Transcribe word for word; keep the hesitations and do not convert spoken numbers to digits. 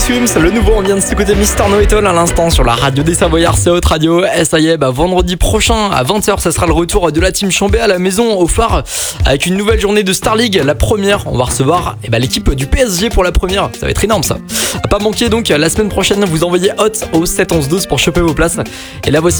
Swims, le nouveau, on vient de s'écouter Mister Know-It-All à l'instant sur la radio des Savoyards, c'est Haute Radio. Et ça y est, bah, vendredi prochain à vingt heures, ça sera le retour de la team Chambé à la maison au phare avec une nouvelle journée de Star League. La première, on va recevoir eh bah, l'équipe du P S G pour la première. Ça va être énorme ça. À pas manquer donc, la semaine prochaine, vous envoyez Hot au sept onze douze pour choper vos places. Et là voici